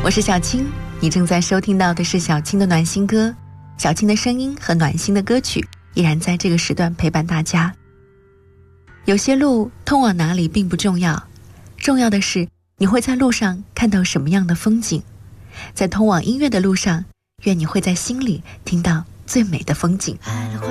我是小青，你正在收听到的是小青的暖心歌。小青的声音和暖心的歌曲依然在这个时段陪伴大家。有些路通往哪里并不重要，重要的是你会在路上看到什么样的风景。在通往音乐的路上，愿你会在心里听到最美的风景。